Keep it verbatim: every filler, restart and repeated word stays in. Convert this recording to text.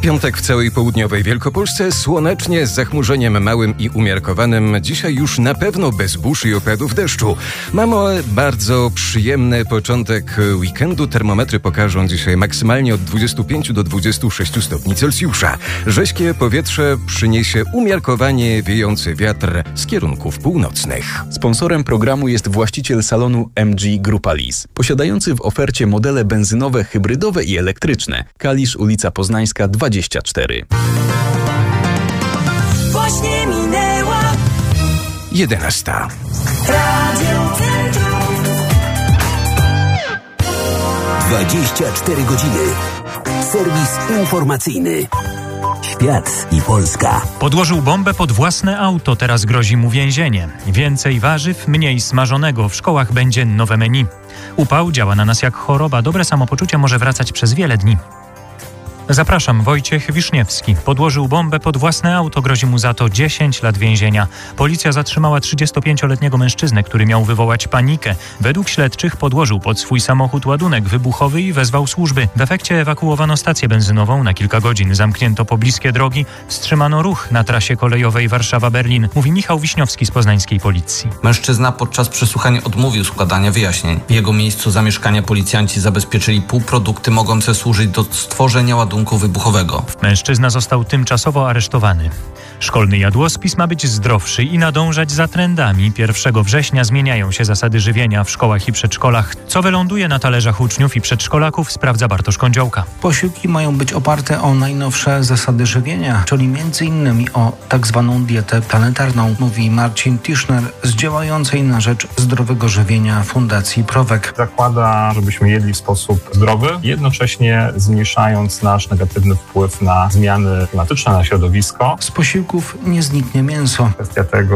piątek w całej południowej Wielkopolsce słonecznie z zachmurzeniem małym i umiarkowanym. Dzisiaj już na pewno bez burz i opadów deszczu. Mamy bardzo przyjemny początek weekendu. Termometry pokażą dzisiaj maksymalnie od dwudziestu pięciu do dwudziestu sześciu stopni Celsjusza. Rześkie powietrze przyniesie umiarkowanie wiejący wiatr z kierunków północnych. Sponsorem programu jest właściciel salonu M G Grupa Lease, posiadający w ofercie modele benzynowe, hybrydowe i elektryczne. Kalisz, ulica Poznańska dwadzieścia cztery. Właśnie minęła jedenasta. Radio Centrum. dwadzieścia cztery godziny. Serwis informacyjny. Świat i Polska. Podłożył bombę pod własne auto, teraz grozi mu więzienie. Więcej warzyw, mniej smażonego. W szkołach będzie nowe menu. Upał działa na nas jak choroba. Dobre samopoczucie może wracać przez wiele dni. Zapraszam, Wojciech Wiszniewski. Podłożył bombę pod własne auto, grozi mu za to dziesięć lat więzienia. Policja zatrzymała trzydziestopięcioletniego mężczyznę, który miał wywołać panikę. Według śledczych podłożył pod swój samochód ładunek wybuchowy i wezwał służby. W efekcie ewakuowano stację benzynową na kilka godzin. Zamknięto pobliskie drogi, wstrzymano ruch na trasie kolejowej Warszawa-Berlin. Mówi Michał Wiśniowski z poznańskiej policji. Mężczyzna podczas przesłuchania odmówił składania wyjaśnień. W jego miejscu zamieszkania policjanci zabezpieczyli półprodukty mogące służyć do stworzenia ładunku wybuchowego. Mężczyzna został tymczasowo aresztowany. Szkolny jadłospis ma być zdrowszy i nadążać za trendami. pierwszego września zmieniają się zasady żywienia w szkołach i przedszkolach. Co wyląduje na talerzach uczniów i przedszkolaków, sprawdza Bartosz Kądziołka. Posiłki mają być oparte o najnowsze zasady żywienia, czyli między innymi o tak zwaną dietę planetarną, mówi Marcin Tischner z działającej na rzecz zdrowego żywienia Fundacji Prowek. Zakłada, żebyśmy jedli w sposób zdrowy, jednocześnie zmniejszając nasz negatywny wpływ na zmiany klimatyczne, na środowisko. Z posiłków nie zniknie mięso. Kwestia tego,